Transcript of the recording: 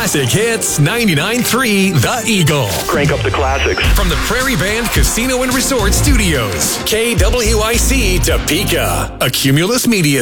Classic Hits 99.3 The Eagle. Crank up the classics. From the Prairie Band Casino and Resort Studios. KWIC Topeka. A Cumulus Media